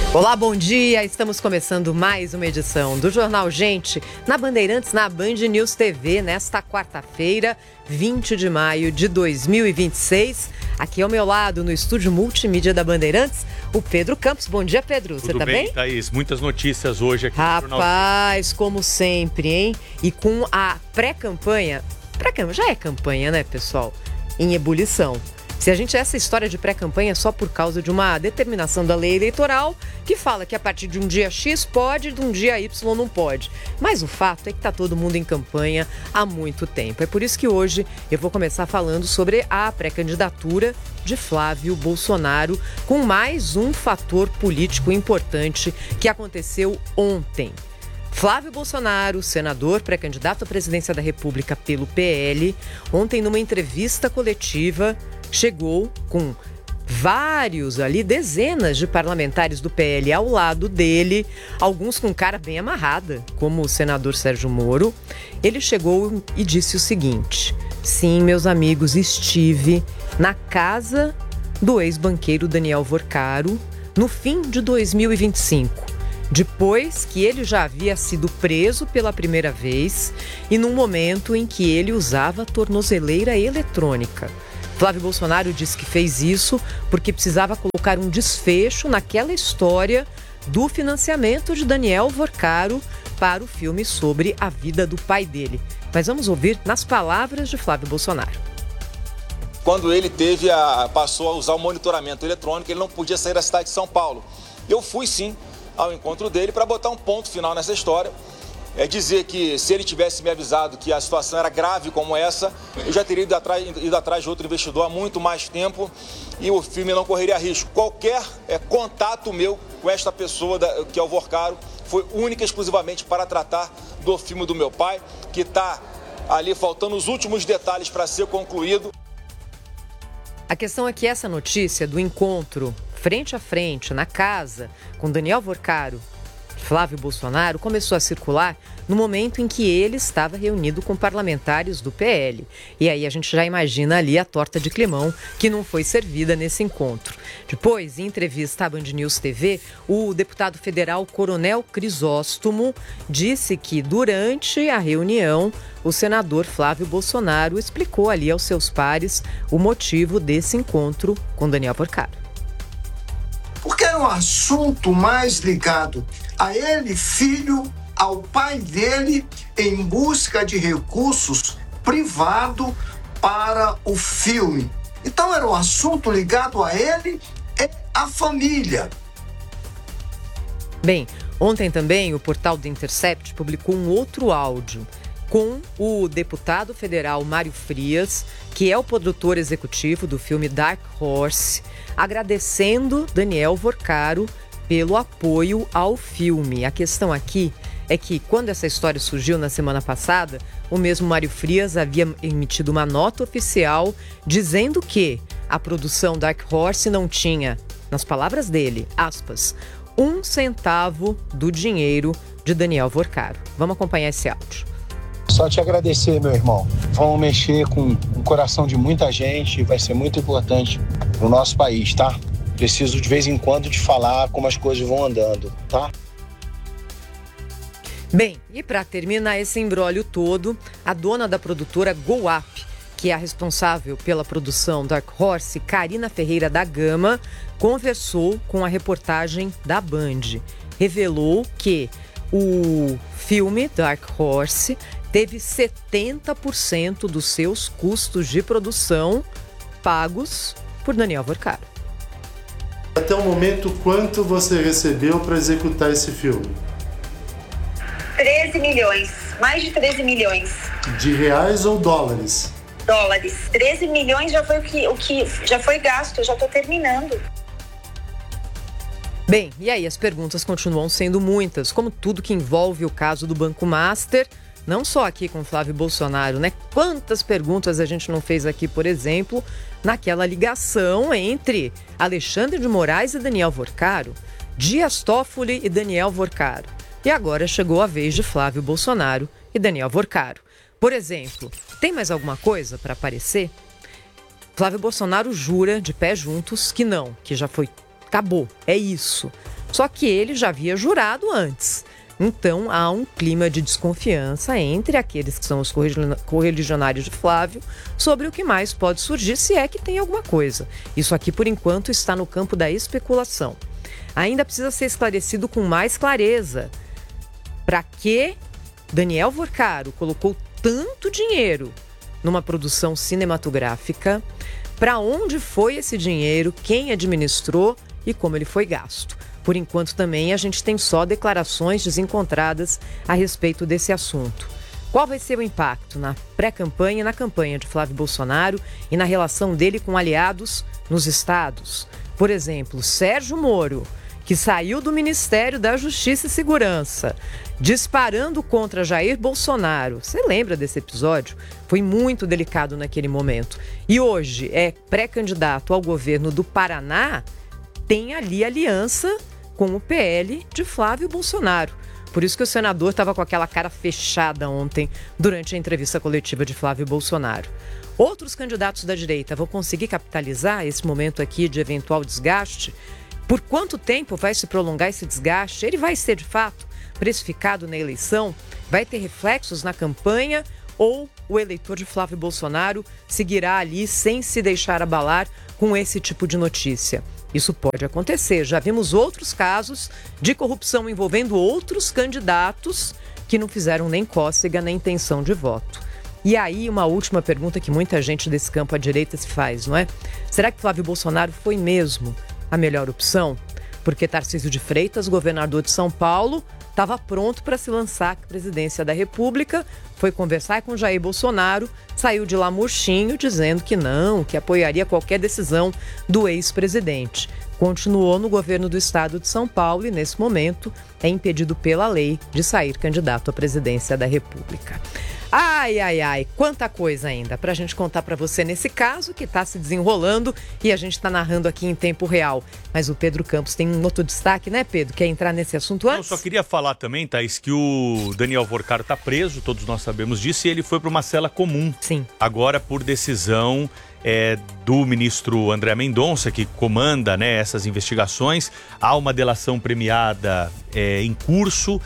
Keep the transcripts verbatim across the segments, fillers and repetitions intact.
Olá, bom dia! Estamos começando mais uma edição do Jornal Gente na Bandeirantes, na Band News T V, nesta quarta-feira, vinte de maio de dois mil e vinte e seis. Aqui ao meu lado, no estúdio multimídia da Bandeirantes, o Pedro Campos. Bom dia, Pedro. Você tá bem? Tudo bem, Thaís? Muitas notícias hoje aqui Rapaz, no Jornal. Rapaz, como sempre, hein? E com a pré-campanha, pré-campanha, já é campanha, né, pessoal? Em ebulição. Se a gente essa história de pré-campanha é só por causa de uma determinação da lei eleitoral que fala que a partir de um dia X pode e de um dia Y não pode. Mas o fato é que está todo mundo em campanha há muito tempo. É por isso que hoje eu vou começar falando sobre a pré-candidatura de Flávio Bolsonaro, com mais um fator político importante que aconteceu ontem. Flávio Bolsonaro, senador, pré-candidato à presidência da República pelo P L, ontem numa entrevista coletiva chegou com vários ali, dezenas de parlamentares do P L ao lado dele, alguns com cara bem amarrada, como o senador Sérgio Moro. Ele chegou e disse o seguinte: sim, meus amigos, estive na casa do ex-banqueiro Daniel Vorcaro no fim de dois mil e vinte e cinco. Depois que ele já havia sido preso pela primeira vez e num momento em que ele usava tornozeleira eletrônica. Flávio Bolsonaro disse que fez isso porque precisava colocar um desfecho naquela história do financiamento de Daniel Vorcaro para o filme sobre a vida do pai dele. Mas vamos ouvir nas palavras de Flávio Bolsonaro. Quando ele teve a, passou a usar o monitoramento eletrônico, ele não podia sair da cidade de São Paulo. Eu fui sim ao encontro dele para botar um ponto final nessa história. É dizer que se ele tivesse me avisado que a situação era grave como essa, eu já teria ido atrás, ido atrás de outro investidor há muito mais tempo e o filme não correria risco. Qualquer é, contato meu com esta pessoa, da, que é o Vorcaro, foi única e exclusivamente para tratar do filme do meu pai, que está ali faltando os últimos detalhes para ser concluído. A questão é que essa notícia do encontro frente a frente, na casa, com Daniel Vorcaro, Flávio Bolsonaro, começou a circular no momento em que ele estava reunido com parlamentares do P L. E aí a gente já imagina ali a torta de climão que não foi servida nesse encontro. Depois, em entrevista à Band News T V, o deputado federal Coronel Crisóstomo disse que durante a reunião o senador Flávio Bolsonaro explicou ali aos seus pares o motivo desse encontro com Daniel Vorcaro. Porque era um assunto mais ligado a ele, filho, ao pai dele, em busca de recursos privados para o filme. Então era um assunto ligado a ele e à família. Bem, ontem também o portal do Intercept publicou um outro áudio com o deputado federal Mário Frias, que é o produtor executivo do filme Dark Horse, agradecendo Daniel Vorcaro pelo apoio ao filme. A questão aqui é que, quando essa história surgiu na semana passada, o mesmo Mário Frias havia emitido uma nota oficial dizendo que a produção Dark Horse não tinha, nas palavras dele, aspas, um centavo do dinheiro de Daniel Vorcaro. Vamos acompanhar esse áudio. Só te agradecer, meu irmão. Vamos mexer com o coração de muita gente, vai ser muito importante para o nosso país, tá? Preciso de vez em quando te falar como as coisas vão andando, tá? Bem, e para terminar esse imbróglio todo, a dona da produtora Go Up, que é a responsável pela produção Dark Horse, Karina Ferreira da Gama, conversou com a reportagem da Band. Revelou que o filme Dark Horse teve setenta por cento dos seus custos de produção pagos por Daniel Vorcaro. Até o momento, quanto você recebeu para executar esse filme? treze milhões, mais de treze milhões. De reais ou dólares? Dólares. treze milhões já foi o que, o que já foi gasto, eu já estou terminando. Bem, e aí as perguntas continuam sendo muitas, como tudo que envolve o caso do Banco Master, não só aqui com Flávio Bolsonaro, né? Quantas perguntas a gente não fez aqui, por exemplo, naquela ligação entre Alexandre de Moraes e Daniel Vorcaro, Dias Toffoli e Daniel Vorcaro. E agora chegou a vez de Flávio Bolsonaro e Daniel Vorcaro. Por exemplo, tem mais alguma coisa para aparecer? Flávio Bolsonaro jura de pé juntos que não, que já foi, acabou, é isso. Só que ele já havia jurado antes. Então, há um clima de desconfiança entre aqueles que são os correligionários de Flávio sobre o que mais pode surgir, se é que tem alguma coisa. Isso aqui, por enquanto, está no campo da especulação. Ainda precisa ser esclarecido com mais clareza para que Daniel Vorcaro colocou tanto dinheiro numa produção cinematográfica, para onde foi esse dinheiro, quem administrou e como ele foi gasto. Por enquanto também a gente tem só declarações desencontradas a respeito desse assunto. Qual vai ser o impacto na pré-campanha e na campanha de Flávio Bolsonaro e na relação dele com aliados nos estados? Por exemplo, Sérgio Moro, que saiu do Ministério da Justiça e Segurança, disparando contra Jair Bolsonaro. Você lembra desse episódio? Foi muito delicado naquele momento. E hoje é pré-candidato ao governo do Paraná, tem ali aliança com o P L de Flávio Bolsonaro. Por isso que o senador estava com aquela cara fechada ontem, durante a entrevista coletiva de Flávio Bolsonaro. Outros candidatos da direita vão conseguir capitalizar esse momento aqui de eventual desgaste? Por quanto tempo vai se prolongar esse desgaste? Ele vai ser, de fato, precificado na eleição? Vai ter reflexos na campanha? Ou o eleitor de Flávio Bolsonaro seguirá ali sem se deixar abalar com esse tipo de notícia? Isso pode acontecer. Já vimos outros casos de corrupção envolvendo outros candidatos que não fizeram nem cócega nem intenção de voto. E aí, uma última pergunta que muita gente desse campo à direita se faz, não é? Será que Flávio Bolsonaro foi mesmo a melhor opção? Porque Tarcísio de Freitas, governador de São Paulo, estava pronto para se lançar à presidência da República, foi conversar com Jair Bolsonaro, saiu de lá murchinho dizendo que não, que apoiaria qualquer decisão do ex-presidente. Continuou no governo do estado de São Paulo e, nesse momento, é impedido pela lei de sair candidato à presidência da República. Ai, ai, ai, quanta coisa ainda pra gente contar pra você nesse caso que tá se desenrolando e a gente tá narrando aqui em tempo real. Mas o Pedro Campos tem um outro destaque, né, Pedro? Quer entrar nesse assunto antes? Eu só queria falar também, Thaís, que o Daniel Vorcaro tá preso, todos nós sabemos disso, e ele foi pra uma cela comum. Sim. Agora por decisão é, do ministro André Mendonça, que comanda, né, essas investigações. Há uma delação premiada é, em curso.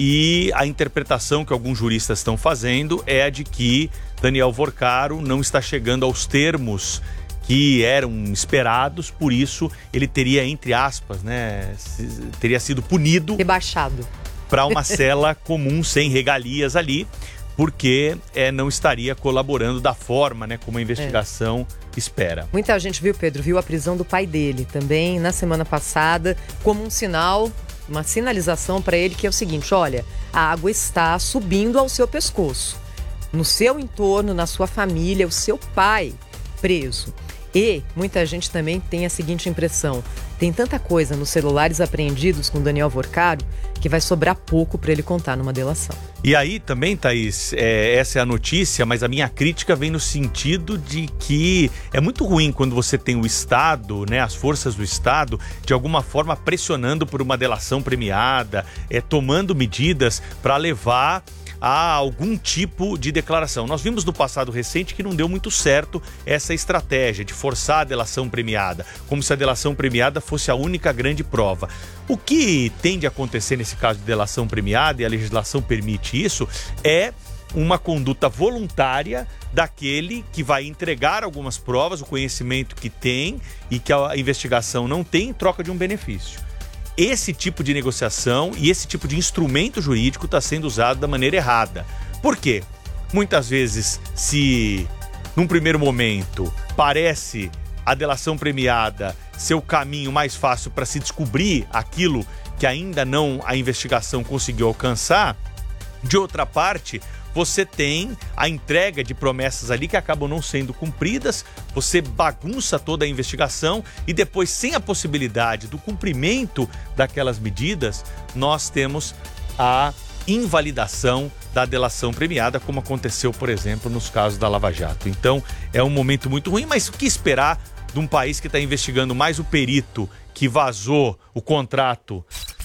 E a interpretação que alguns juristas estão fazendo é a de que Daniel Vorcaro não está chegando aos termos que eram esperados, por isso ele teria, entre aspas, né, teria sido punido, rebaixado para uma cela comum sem regalias ali, porque é, não estaria colaborando da forma, né, como a investigação é. espera. Muita gente viu, Pedro, viu a prisão do pai dele também na semana passada como um sinal, uma sinalização para ele que é o seguinte: olha, a água está subindo ao seu pescoço, no seu entorno, na sua família, o seu pai preso. E muita gente também tem a seguinte impressão: tem tanta coisa nos celulares apreendidos com Daniel Vorcaro que vai sobrar pouco para ele contar numa delação. E aí também, Thaís, é, essa é a notícia, mas a minha crítica vem no sentido de que é muito ruim quando você tem o Estado, né, as forças do Estado, de alguma forma pressionando por uma delação premiada, é, tomando medidas para levar a algum tipo de declaração. Nós vimos no passado recente que não deu muito certo essa estratégia de forçar a delação premiada, como se a delação premiada fosse a única grande prova. O que tende a acontecer nesse caso de delação premiada, e a legislação permite isso, é uma conduta voluntária daquele que vai entregar algumas provas, o conhecimento que tem e que a investigação não tem, em troca de um benefício. Esse tipo de negociação e esse tipo de instrumento jurídico está sendo usado da maneira errada. Por quê? Muitas vezes, se num primeiro momento parece a delação premiada ser o caminho mais fácil para se descobrir aquilo que ainda não a investigação conseguiu alcançar, de outra parte, você tem a entrega de promessas ali que acabam não sendo cumpridas, você bagunça toda a investigação e depois, sem a possibilidade do cumprimento daquelas medidas, nós temos a invalidação da delação premiada, como aconteceu, por exemplo, nos casos da Lava Jato. Então, é um momento muito ruim, mas o que esperar de um país que está investigando mais o perito que vazou o contrato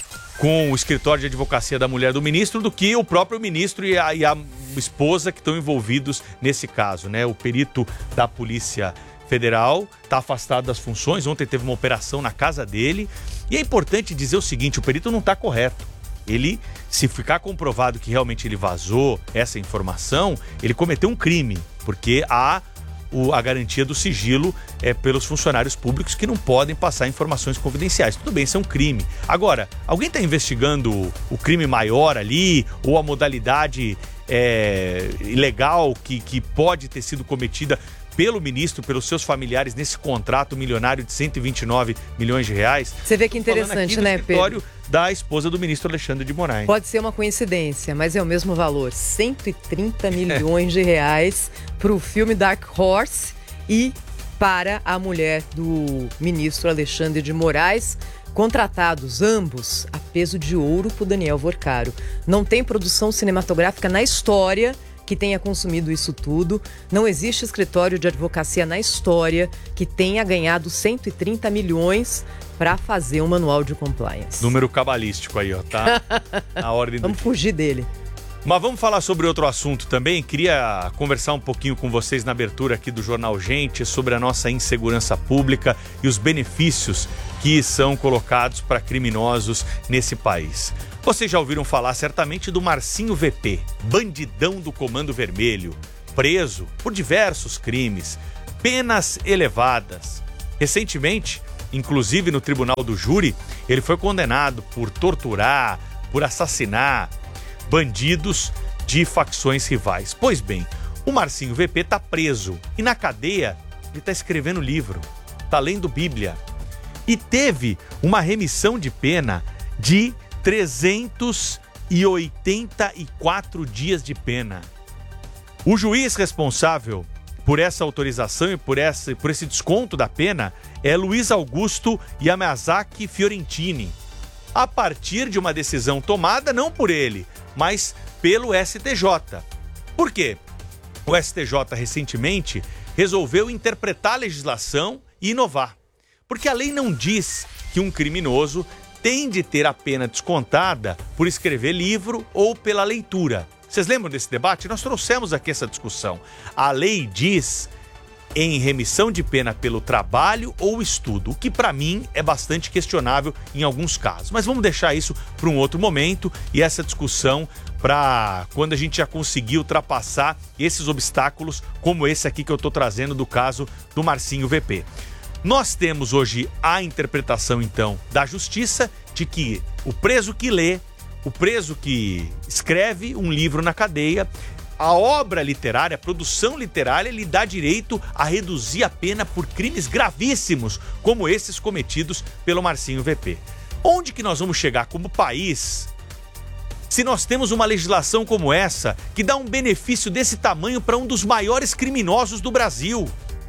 com o escritório de advocacia da mulher do ministro do que o próprio ministro e a, e a esposa que estão envolvidos nesse caso, né? O perito da Polícia federal, está afastado das funções. Ontem teve uma operação na casa dele. E é importante dizer o seguinte, o perito não está correto. Ele, se ficar comprovado que realmente ele vazou essa informação, ele cometeu um crime, porque há o, a garantia do sigilo é, pelos funcionários públicos que não podem passar informações confidenciais. Tudo bem, isso é um crime. Agora, alguém está investigando o, o crime maior ali, ou a modalidade é, ilegal que, que pode ter sido cometida pelo ministro, pelos seus familiares, nesse contrato milionário de cento e vinte e nove milhões de reais. Você vê que interessante, né, Pedro? Da esposa do ministro Alexandre de Moraes. Pode ser uma coincidência, mas é o mesmo valor, cento e trinta milhões de reais para o filme Dark Horse e para a mulher do ministro Alexandre de Moraes, contratados ambos a peso de ouro por Daniel Vorcaro. Não tem produção cinematográfica na história que tenha consumido isso tudo. Não existe escritório de advocacia na história que tenha ganhado cento e trinta milhões para fazer um manual de compliance. Número cabalístico aí, ó, tá? Na ordem do Vamos fugir dele. Mas vamos falar sobre outro assunto também. Queria conversar um pouquinho com vocês na abertura aqui do Jornal Gente sobre a nossa insegurança pública e os benefícios que são colocados para criminosos nesse país. Vocês já ouviram falar certamente do Marcinho V P, bandidão do Comando Vermelho, preso por diversos crimes, penas elevadas. Recentemente, inclusive no Tribunal do Júri, ele foi condenado por torturar, por assassinar bandidos de facções rivais. Pois bem, o Marcinho V P está preso e na cadeia ele está escrevendo livro, está lendo Bíblia e teve uma remissão de pena de trezentos e oitenta e quatro dias de pena. O juiz responsável por essa autorização e por, essa, por esse desconto da pena é Luiz Augusto Yamazaki Fiorentini, a partir de uma decisão tomada não por ele, mas pelo S T J. Por quê? O S T J recentemente resolveu interpretar a legislação e inovar. Porque a lei não diz que um criminoso tem de ter a pena descontada por escrever livro ou pela leitura. Vocês lembram desse debate? Nós trouxemos aqui essa discussão. A lei diz em remissão de pena pelo trabalho ou estudo, o que para mim é bastante questionável em alguns casos. Mas vamos deixar isso para um outro momento e essa discussão para quando a gente já conseguir ultrapassar esses obstáculos como esse aqui que eu estou trazendo do caso do Marcinho V P. Nós temos hoje a interpretação, então, da justiça de que o preso que lê, o preso que escreve um livro na cadeia, a obra literária, a produção literária, lhe dá direito a reduzir a pena por crimes gravíssimos, como esses cometidos pelo Marcinho V P. Onde que nós vamos chegar como país se nós temos uma legislação como essa que dá um benefício desse tamanho para um dos maiores criminosos do Brasil?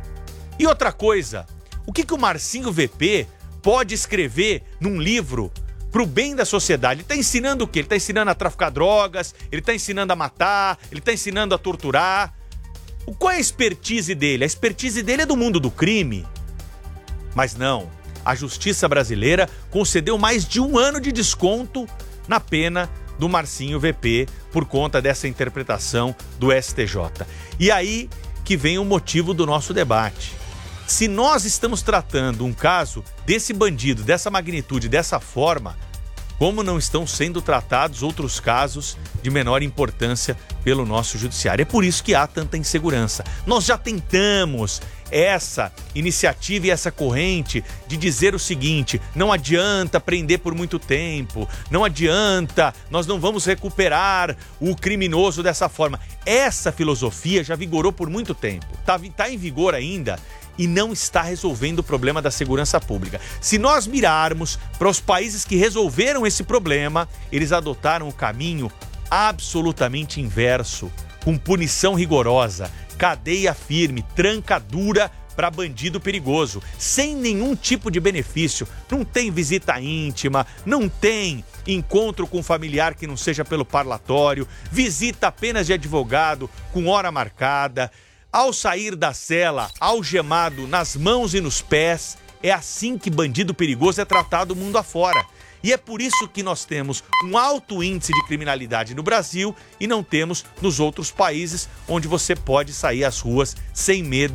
E outra coisa, o que, que o Marcinho V P pode escrever num livro para o bem da sociedade? Ele está ensinando o quê? Ele está ensinando a traficar drogas, ele está ensinando a matar, ele está ensinando a torturar. Qual é a expertise dele? A expertise dele é do mundo do crime. Mas não, a justiça brasileira concedeu mais de um ano de desconto na pena do Marcinho V P por conta dessa interpretação do S T J. E aí que vem o motivo do nosso debate. Se nós estamos tratando um caso desse bandido, dessa magnitude, dessa forma, como não estão sendo tratados outros casos de menor importância pelo nosso judiciário? É por isso que há tanta insegurança. Nós já tentamos essa iniciativa e essa corrente de dizer o seguinte: não adianta prender por muito tempo, não adianta, nós não vamos recuperar o criminoso dessa forma. Essa filosofia já vigorou por muito tempo, está tá em vigor ainda e não está resolvendo o problema da segurança pública. Se nós mirarmos para os países que resolveram esse problema, eles adotaram o caminho absolutamente inverso, com punição rigorosa, cadeia firme, tranca dura para bandido perigoso, sem nenhum tipo de benefício. Não tem visita íntima, não tem encontro com familiar que não seja pelo parlatório, visita apenas de advogado com hora marcada. Ao sair da cela, algemado nas mãos e nos pés, é assim que bandido perigoso é tratado mundo afora. E é por isso que nós temos um alto índice de criminalidade no Brasil e não temos nos outros países onde você pode sair às ruas sem medo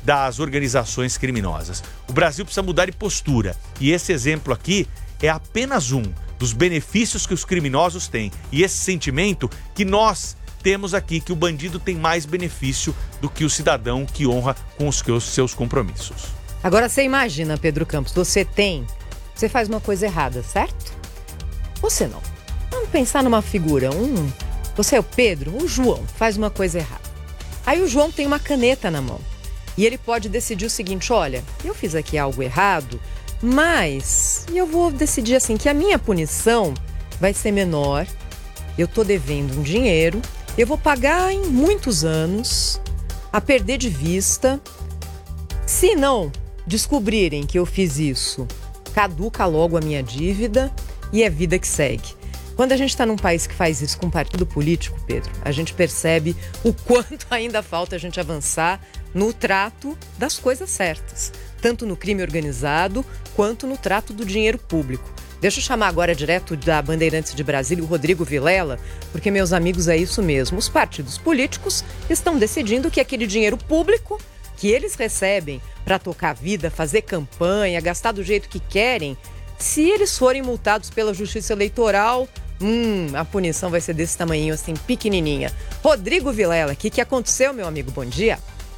das organizações criminosas. O Brasil precisa mudar de postura e esse exemplo aqui é apenas um dos benefícios que os criminosos têm e esse sentimento que nós temos aqui, que o bandido tem mais benefício do que o cidadão que honra com os seus compromissos. Agora você imagina, Pedro Campos, você tem, você faz uma coisa errada, certo? Você não. Vamos pensar numa figura, um, você é o Pedro, o João faz uma coisa errada. Aí o João tem uma caneta na mão e ele pode decidir o seguinte, olha, eu fiz aqui algo errado, mas eu vou decidir assim que a minha punição vai ser menor, eu tô devendo um dinheiro, eu vou pagar em muitos anos, a perder de vista. Se não descobrirem que eu fiz isso, caduca logo a minha dívida e é vida que segue. Quando a gente está num país que faz isso com um partido político, Pedro, a gente percebe o quanto ainda falta a gente avançar no trato das coisas certas, tanto no crime organizado quanto no trato do dinheiro público. Deixa eu chamar agora direto da Bandeirantes de Brasília o Rodrigo Vilela, porque, meus amigos, é isso mesmo. Os partidos políticos estão decidindo que aquele dinheiro público que eles recebem para tocar a vida, fazer campanha, gastar do jeito que querem, se eles forem multados pela Justiça Eleitoral, hum, a punição vai ser desse tamanhinho assim, pequenininha. Rodrigo Vilela, o que, que aconteceu, meu amigo? Bom dia.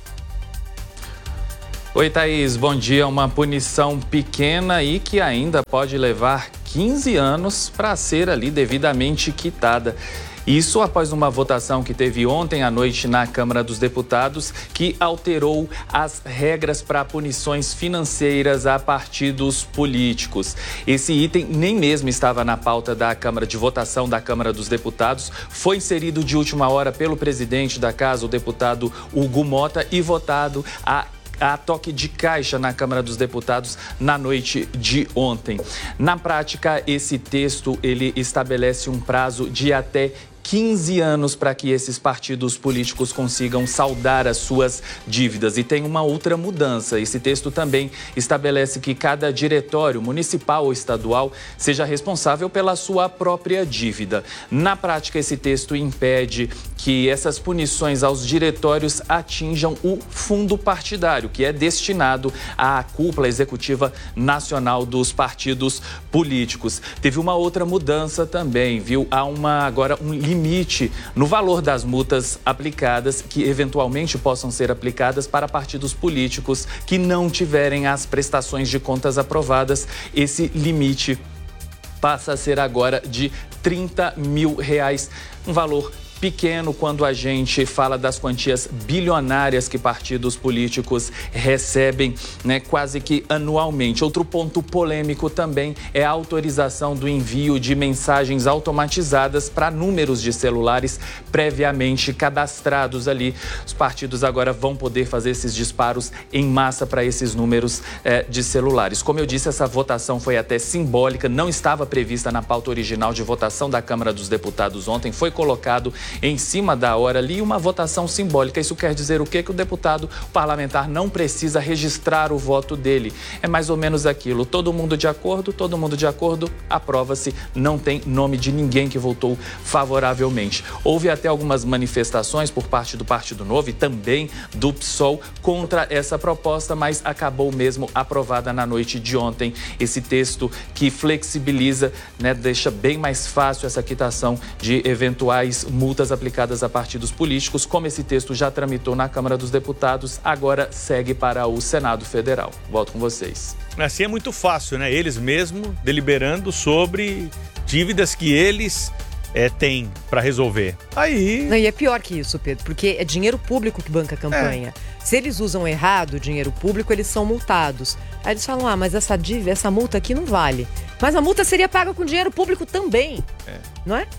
Oi, Thaís, bom dia. Uma punição pequena e que ainda pode levar quinze anos para ser ali devidamente quitada. Isso após uma votação que teve ontem à noite na Câmara dos Deputados, que alterou as regras para punições financeiras a partidos políticos. Esse item nem mesmo estava na pauta da Câmara de Votação da Câmara dos Deputados, foi inserido de última hora pelo presidente da casa, o deputado Hugo Mota, e votado a a toque de caixa na Câmara dos Deputados na noite de ontem. Na prática, esse texto ele estabelece um prazo de até quinze anos para que esses partidos políticos consigam saldar as suas dívidas. E tem uma outra mudança. Esse texto também estabelece que cada diretório municipal ou estadual seja responsável pela sua própria dívida. Na prática, esse texto impede que essas punições aos diretórios atinjam o fundo partidário, que é destinado à cúpula executiva nacional dos partidos políticos. Teve uma outra mudança também, viu? Há uma, agora um limite no valor das multas aplicadas, que eventualmente possam ser aplicadas para partidos políticos que não tiverem as prestações de contas aprovadas. Esse limite passa a ser agora de trinta mil reais, um valor pequeno quando a gente fala das quantias bilionárias que partidos políticos recebem, né, quase que anualmente. Outro ponto polêmico também é a autorização do envio de mensagens automatizadas para números de celulares previamente cadastrados ali. Os partidos agora vão poder fazer esses disparos em massa para esses números eh, de celulares. Como eu disse, essa votação foi até simbólica, não estava prevista na pauta original de votação da Câmara dos Deputados ontem, foi colocado em cima da hora ali uma votação simbólica. Isso quer dizer o quê? Que o deputado o parlamentar não precisa registrar o voto dele. É mais ou menos aquilo. Todo mundo de acordo, todo mundo de acordo, aprova-se. Não tem nome de ninguém que votou favoravelmente. Houve até algumas manifestações por parte do Partido Novo e também do P SOL contra essa proposta, mas acabou mesmo aprovada na noite de ontem. Esse texto que flexibiliza, né, deixa bem mais fácil essa quitação de eventuais multas aplicadas a partidos políticos. Como esse texto já tramitou na Câmara dos Deputados, agora segue para o Senado Federal. Volto com vocês. Assim é muito fácil, né? Eles mesmo deliberando sobre dívidas que eles é, têm para resolver. Aí... Não, e é pior que isso, Pedro, porque é dinheiro público que banca a campanha. É. Se eles usam errado o dinheiro público, eles são multados. Aí eles falam, ah, mas essa dívida, essa multa aqui não vale. Mas a multa seria paga com dinheiro público também, é. Não é?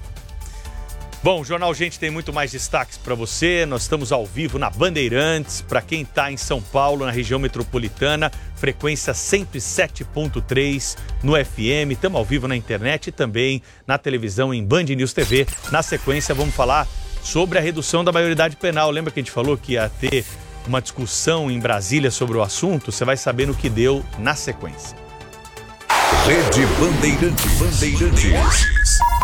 Bom, o Jornal Gente tem muito mais destaques para você. Nós estamos ao vivo na Bandeirantes. Para quem está em São Paulo, na região metropolitana, frequência cento e sete ponto três no F M. Estamos ao vivo na internet e também na televisão em Band News T V. Na sequência, vamos falar sobre a redução da maioridade penal. Lembra que a gente falou que ia ter uma discussão em Brasília sobre o assunto? Você vai saber no que deu na sequência. Rede Bandeirantes. Bandeirantes.